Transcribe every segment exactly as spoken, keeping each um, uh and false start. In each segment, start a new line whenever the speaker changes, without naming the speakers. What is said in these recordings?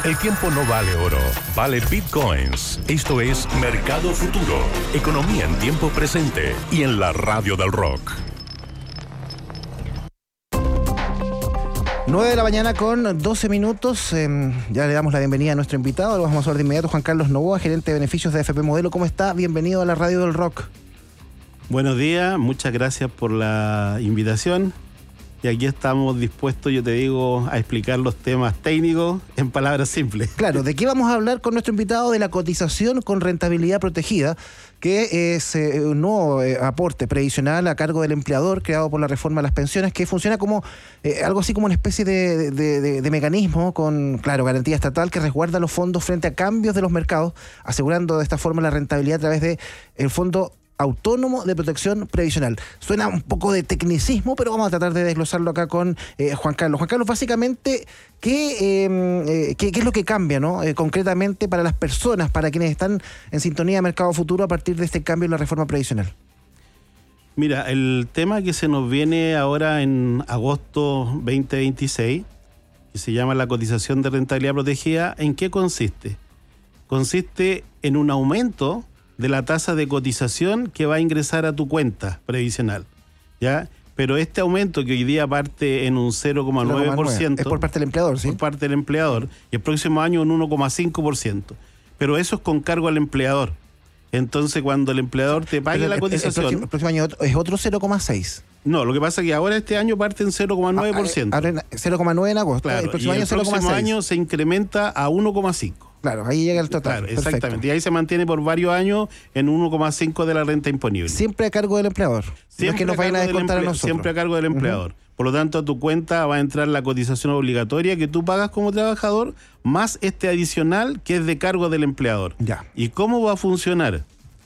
El tiempo no vale oro, vale bitcoins. Esto es Mercado Futuro, economía en tiempo presente y en la radio del rock.
nueve de la mañana con doce minutos. Eh, ya le damos la bienvenida a nuestro invitado. Lo vamos a ver de inmediato, Juan Carlos Novoa, gerente de beneficios de A F P Modelo. ¿Cómo está? Bienvenido a la radio del rock.
Buenos días, muchas gracias por la invitación. Y aquí estamos dispuestos, yo te digo, a explicar los temas técnicos en palabras simples.
Claro, ¿de qué vamos a hablar con nuestro invitado? De la cotización con rentabilidad protegida, que es eh, un nuevo eh, aporte previsional a cargo del empleador creado por la reforma de las pensiones, que funciona como eh, algo así como una especie de, de, de, de mecanismo con, claro, garantía estatal que resguarda los fondos frente a cambios de los mercados, asegurando de esta forma la rentabilidad a través de el fondo autónomo de protección previsional. Suena un poco de tecnicismo, pero vamos a tratar de desglosarlo acá con eh, Juan Carlos. Juan Carlos, básicamente, ¿qué, eh, eh, qué, qué es lo que cambia, ¿no? Eh, concretamente para las personas, para quienes están en sintonía de Mercado Futuro a partir de este cambio en la reforma previsional?
Mira, el tema que se nos viene ahora en agosto veinte veintiséis, que se llama la cotización de rentabilidad protegida, ¿en qué consiste? Consiste en un aumento de la tasa de cotización que va a ingresar a tu cuenta previsional, ¿ya? Pero este aumento que hoy día parte en un cero coma nueve por ciento...
Es por parte del empleador, ¿sí?
Por parte del empleador. Y el próximo año un uno coma cinco por ciento. Pero eso es con cargo al empleador. Entonces, cuando el empleador te pague
Pero
la
el,
cotización...
El próximo, el próximo año es otro cero coma seis.
No, lo que pasa es que ahora este año parte en cero coma nueve por ciento.
Ah, cero coma nueve en agosto.
Claro,
el próximo
y
año
el
cero coma seis.
próximo año se incrementa a uno coma cinco.
Claro, ahí llega el total.
Claro,
Perfecto.
exactamente. Y ahí se mantiene por varios años en uno coma cinco de la renta imponible.
Siempre a cargo del empleador.
Siempre
no es que nos vayan a descontar a nosotros.
Siempre a cargo del empleador. Uh-huh. Por lo tanto, a tu cuenta va a entrar la cotización obligatoria que tú pagas como trabajador, más este adicional que es de cargo del empleador.
Ya.
¿Y cómo va a funcionar?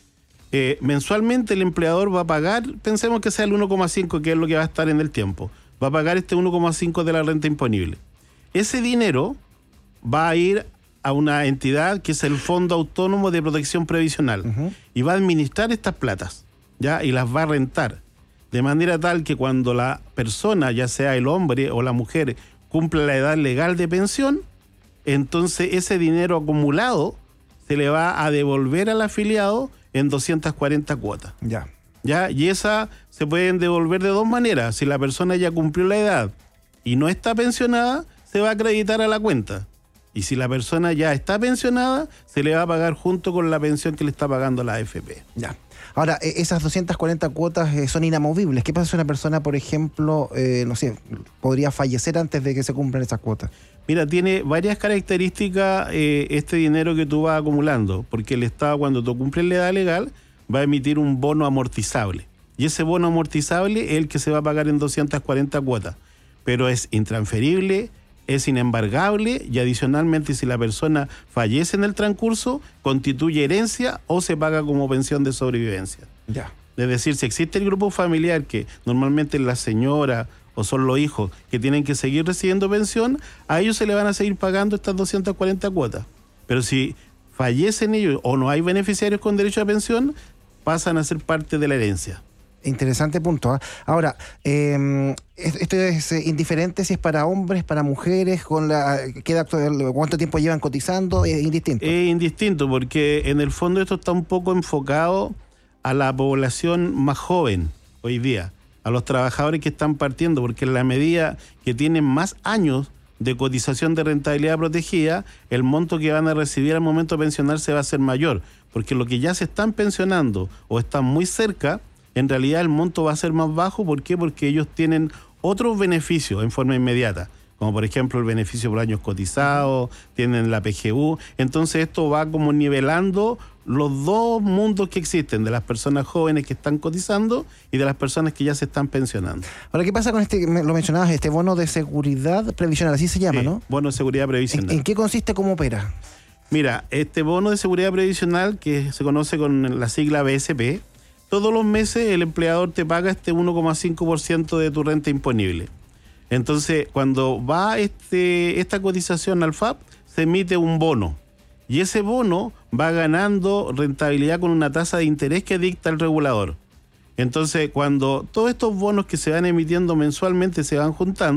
Eh, mensualmente el empleador va a pagar, pensemos que sea el uno coma cinco, que es lo que va a estar en el tiempo. Va a pagar este uno coma cinco de la renta imponible. Ese dinero va a ir a una entidad que es el Fondo Autónomo de Protección Previsional, uh-huh, y va a administrar estas platas, ¿ya? Y las va a rentar, de manera tal que cuando la persona, ya sea el hombre o la mujer, cumpla la edad legal de pensión, entonces ese dinero acumulado se le va a devolver al afiliado en doscientas cuarenta cuotas.
Ya.
¿Ya? Y esa se pueden devolver de dos maneras. Si la persona ya cumplió la edad y no está pensionada, se va a acreditar a la cuenta. Y si la persona ya está pensionada, se le va a pagar junto con la pensión que le está pagando la A F P.
Ya. Ahora, esas doscientas cuarenta cuotas eh, son inamovibles. ¿Qué pasa si una persona, por ejemplo, eh, no sé, podría fallecer antes de que se cumplan esas cuotas?
Mira, tiene varias características eh, este dinero que tú vas acumulando, porque el Estado, cuando tú cumples la edad legal, va a emitir un bono amortizable. Y ese bono amortizable es el que se va a pagar en doscientas cuarenta cuotas. Pero es intransferible, es inembargable y adicionalmente si la persona fallece en el transcurso, constituye herencia o se paga como pensión de sobrevivencia.
Ya.
Es decir, si existe el grupo familiar que normalmente es la señora o son los hijos que tienen que seguir recibiendo pensión, a ellos se le van a seguir pagando estas doscientas cuarenta cuotas. Pero si fallecen ellos o no hay beneficiarios con derecho a pensión, pasan a ser parte de la herencia.
Interesante punto, ¿eh? Ahora, eh, esto es indiferente si es para hombres, para mujeres, con la ¿qué edad, cuánto tiempo llevan cotizando, es indistinto.
Es indistinto porque en el fondo esto está un poco enfocado a la población más joven hoy día, a los trabajadores que están partiendo, porque en la medida que tienen más años de cotización de rentabilidad protegida, el monto que van a recibir al momento de pensionarse va a ser mayor, porque lo que ya se están pensionando o están muy cerca, en realidad el monto va a ser más bajo. ¿Por qué? Porque ellos tienen otros beneficios en forma inmediata, como por ejemplo el beneficio por años cotizados, tienen la P G U. Entonces esto va como nivelando los dos mundos que existen, de las personas jóvenes que están cotizando y de las personas que ya se están pensionando.
Ahora, ¿qué pasa con este, lo mencionabas, este bono de seguridad previsional, así se llama,
sí,
¿no?
Bono de seguridad previsional.
¿En, ¿En qué consiste, cómo opera?
Mira, este bono de seguridad previsional, que se conoce con la sigla B S P, todos los meses el empleador te paga este uno coma cinco por ciento de tu renta imponible. Entonces, cuando va este, esta cotización al F A P, se emite un bono. Y ese bono va ganando rentabilidad con una tasa de interés que dicta el regulador. Entonces, cuando todos estos bonos que se van emitiendo mensualmente se van juntando,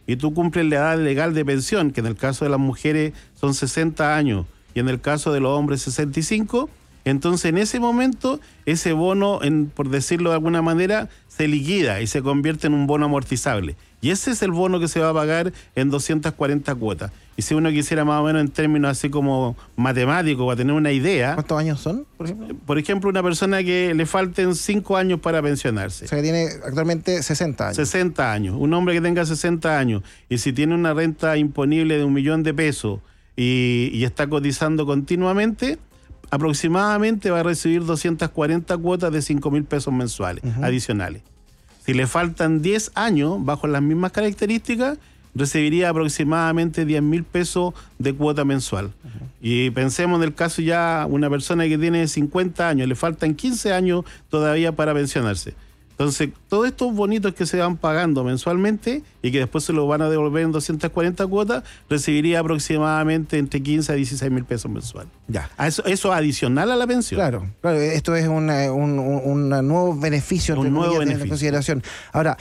y tú cumples la edad legal de pensión, que en el caso de las mujeres son sesenta años y en el caso de los hombres sesenta y cinco, entonces en ese momento ese bono, en, por decirlo de alguna manera, se liquida y se convierte en un bono amortizable. Y ese es el bono que se va a pagar en doscientas cuarenta cuotas. Y si uno quisiera más o menos en términos así como matemáticos, para tener una idea...
¿Cuántos años son, por ejemplo?
Por ejemplo, una persona que le falten cinco años para pensionarse.
O sea, que tiene actualmente sesenta años.
sesenta años. Un hombre que tenga sesenta años y si tiene una renta imponible de un millón de pesos y, y está cotizando continuamente, aproximadamente va a recibir doscientas cuarenta cuotas de cinco mil pesos mensuales uh-huh. adicionales. Si le faltan diez años, bajo las mismas características, recibiría aproximadamente diez mil pesos de cuota mensual. Uh-huh. Y pensemos en el caso ya una persona que tiene cincuenta años, le faltan quince años todavía para pensionarse. Entonces, todos estos bonitos que se van pagando mensualmente y que después se los van a devolver en doscientas cuarenta cuotas, recibiría aproximadamente entre quince a dieciséis mil pesos mensuales.
Ya.
Eso, eso adicional a la pensión.
Claro, claro, esto es una, un, un, un nuevo beneficio.
Un nuevo beneficio.
En consideración. Ahora,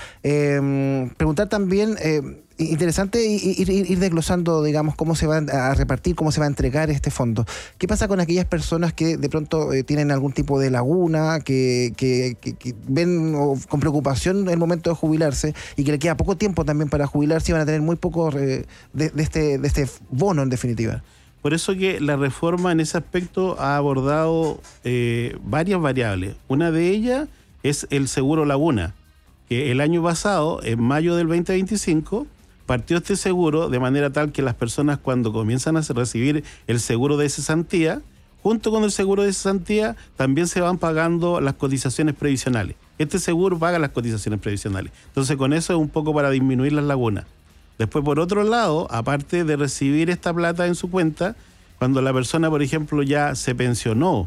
eh, preguntar también... Eh, interesante ir, ir, ir desglosando, digamos, cómo se va a repartir, cómo se va a entregar este fondo. ¿Qué pasa con aquellas personas que de pronto eh, tienen algún tipo de laguna, que, que, que, que ven oh, con preocupación el momento de jubilarse y que le queda poco tiempo también para jubilarse y van a tener muy poco eh, de, de, este, de este bono en definitiva?
Por eso que la reforma en ese aspecto ha abordado eh, varias variables. Una de ellas es el seguro laguna, que el año pasado, en mayo del veinte veinticinco, partió este seguro de manera tal que las personas cuando comienzan a recibir el seguro de cesantía, junto con el seguro de cesantía también se van pagando las cotizaciones previsionales. Este seguro paga las cotizaciones previsionales. Entonces con eso es un poco para disminuir las lagunas. Después, por otro lado, aparte de recibir esta plata en su cuenta, cuando la persona, por ejemplo, ya se pensionó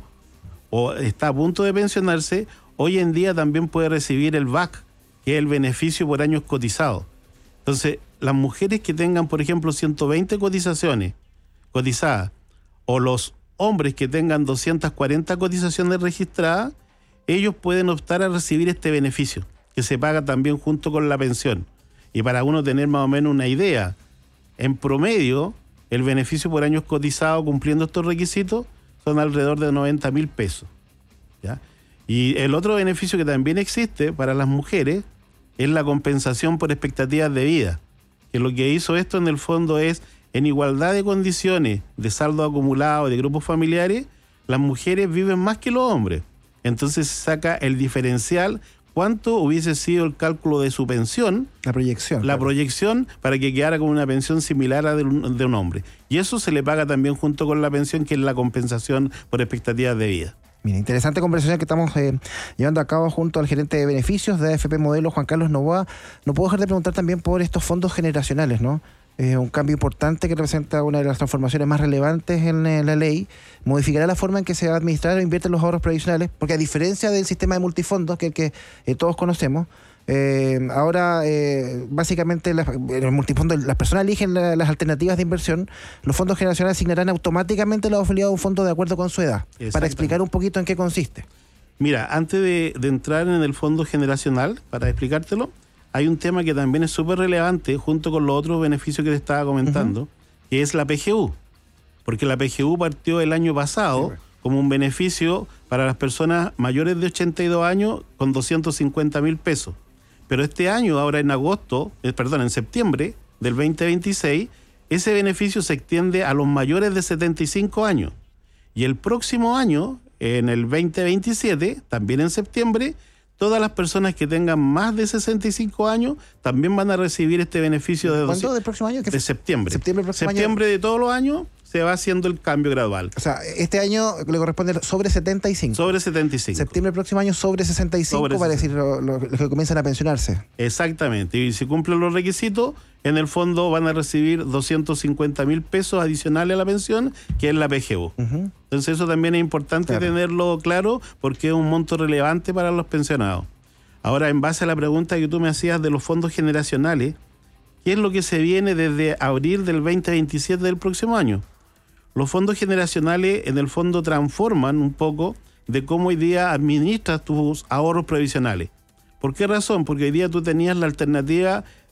o está a punto de pensionarse, hoy en día también puede recibir el V A C, que es el beneficio por años cotizados. Entonces, las mujeres que tengan, por ejemplo, ciento veinte cotizaciones cotizadas, o los hombres que tengan doscientas cuarenta cotizaciones registradas, ellos pueden optar a recibir este beneficio, que se paga también junto con la pensión. Y para uno tener más o menos una idea, en promedio, el beneficio por años cotizados cumpliendo estos requisitos son alrededor de noventa mil pesos. ¿Ya? Y el otro beneficio que también existe para las mujeres es la compensación por expectativas de vida, que lo que hizo esto en el fondo es, en igualdad de condiciones de saldo acumulado de grupos familiares, las mujeres viven más que los hombres. Entonces se saca el diferencial, cuánto hubiese sido el cálculo de su pensión,
la proyección,
la
claro.
proyección para que quedara con una pensión similar a de un, de un hombre. Y eso se le paga también junto con la pensión, que es la compensación por expectativas de vida.
Mira, interesante conversación que estamos eh, llevando a cabo junto al gerente de beneficios de A F P Modelo, Juan Carlos Novoa. No puedo dejar de preguntar también por estos fondos generacionales, ¿no? Eh, un cambio importante que representa una de las transformaciones más relevantes en, en la ley. Modificará la forma en que se va a administrar o invierte los ahorros previsionales, porque a diferencia del sistema de multifondos, que es el que eh, todos conocemos, Eh, ahora, eh, básicamente, las, en el multifondo, las personas eligen la, las alternativas de inversión. Los fondos generacionales asignarán automáticamente los afiliados a un fondo de acuerdo con su edad. Para explicar un poquito en qué consiste.
Mira, antes de, de entrar en el fondo generacional, para explicártelo, hay un tema que también es súper relevante, junto con los otros beneficios que te estaba comentando, uh-huh. que es la P G U. Porque la P G U partió el año pasado sí, como un beneficio para las personas mayores de ochenta y dos años con doscientos cincuenta mil pesos. Pero este año, ahora en agosto, eh, perdón, en septiembre del veinte veintiséis, ese beneficio se extiende a los mayores de setenta y cinco años. Y el próximo año, en el veinte veintisiete, también en septiembre, todas las personas que tengan más de sesenta y cinco años también van a recibir este beneficio de...
¿Cuándo del próximo año?
De septiembre.
Septiembre, próximo
septiembre
año.
de todos los años se va haciendo el cambio gradual.
O sea, este año le corresponde sobre setenta y cinco.
Sobre setenta y cinco.
Septiembre del próximo año sobre sesenta y cinco, sobre para decir los lo, lo que comienzan a pensionarse.
Exactamente. Y si cumplen los requisitos, en el fondo van a recibir doscientos cincuenta mil pesos adicionales a la pensión, que es la P G U. Uh-huh. Entonces eso también es importante claro. tenerlo claro, porque es un monto relevante para los pensionados. Ahora, en base a la pregunta que tú me hacías de los fondos generacionales, ¿qué es lo que se viene desde abril del veinte veintisiete del próximo año? Los fondos generacionales en el fondo transforman un poco de cómo hoy día administras tus ahorros previsionales. ¿Por qué razón? Porque hoy día tú tenías la alternativa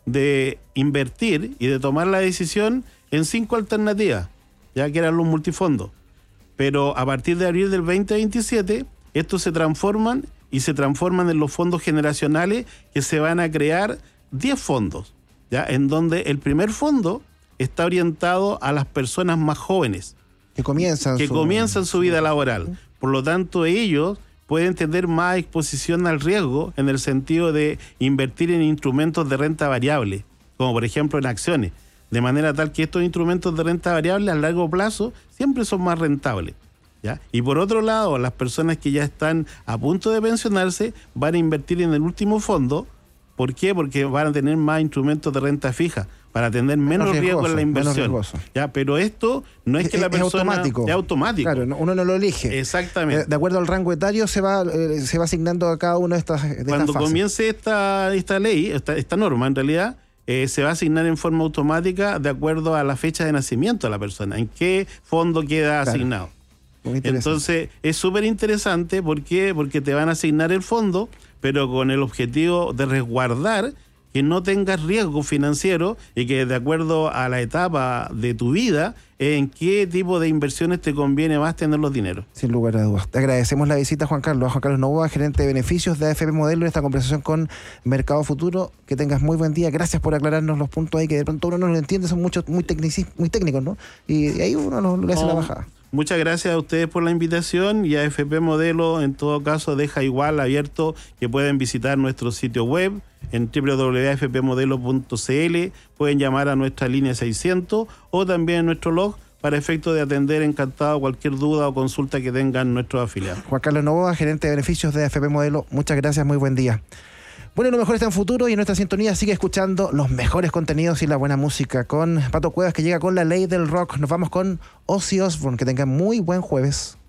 de invertir y de tomar la decisión en cinco alternativas, ya que eran los multifondos. Pero a partir de abril del veinte veintisiete, estos se transforman y se transforman en los fondos generacionales, que se van a crear diez fondos, ya, en donde el primer fondo está orientado a las personas más jóvenes
que comienzan,
que
su...
comienzan su vida laboral. Por lo tanto, ellos pueden tener más exposición al riesgo en el sentido de invertir en instrumentos de renta variable, como por ejemplo en acciones, de manera tal que estos instrumentos de renta variable a largo plazo siempre son más rentables, ¿ya? Y por otro lado, las personas que ya están a punto de pensionarse van a invertir en el último fondo. ¿Por qué? Porque van a tener más instrumentos de renta fija para tener menos, menos riesgo en la inversión. Ya, pero esto no es que
es,
la persona...
Es automático.
Es automático.
Claro, uno no lo elige.
Exactamente.
De acuerdo al rango etario se va eh, se va asignando a cada una de estas de
Cuando
estas
comience esta, esta ley, esta, esta norma en realidad, eh, se va a asignar en forma automática de acuerdo a la fecha de nacimiento de la persona, en qué fondo queda claro. asignado. Entonces, es súper interesante. ¿Por qué? Porque te van a asignar el fondo, pero con el objetivo de resguardar que no tengas riesgo financiero y que de acuerdo a la etapa de tu vida, en qué tipo de inversiones te conviene más tener los dineros.
Sin lugar a dudas. Te agradecemos la visita, Juan Carlos. Juan Carlos Novoa, gerente de beneficios de A F P Modelo, en esta conversación con Mercado Futuro. Que tengas muy buen día. Gracias por aclararnos los puntos ahí que de pronto uno no lo entiende, son muchos muy, muy técnicos, ¿no? Y ahí uno no, le hace no. la bajada.
Muchas gracias a ustedes por la invitación, y A F P Modelo en todo caso deja igual abierto que pueden visitar nuestro sitio web en doble u doble u doble u punto a f p modelo punto c l, pueden llamar a nuestra línea seiscientos o también en nuestro blog para efecto de atender encantado cualquier duda o consulta que tengan nuestros afiliados.
Juan Carlos Novoa, gerente de beneficios de A F P Modelo, muchas gracias, muy buen día. Bueno, lo mejor está en futuro, y en nuestra sintonía sigue escuchando los mejores contenidos y la buena música con Pato Cuevas, que llega con La Ley del Rock. Nos vamos con Ozzy Osbourne. Que tengan muy buen jueves.